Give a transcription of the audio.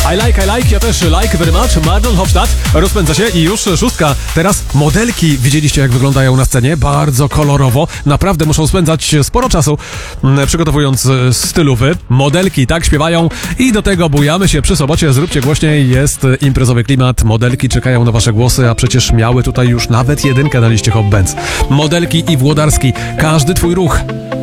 I like, ja też like very much. Marlon Hofstadt rozpędza się i już 6. Teraz modelki. Widzieliście, jak wyglądają na scenie? Bardzo kolorowo. Naprawdę muszą spędzać sporo czasu przygotowując stylowy. Modelki tak śpiewają i do tego bujamy się przy sobocie. Zróbcie głośniej, jest imprezowy klimat. Modelki czekają na wasze głosy, a przecież miały tutaj już nawet 1 na liście Hot Bands. Modelki i Włodarski. Każdy twój ruch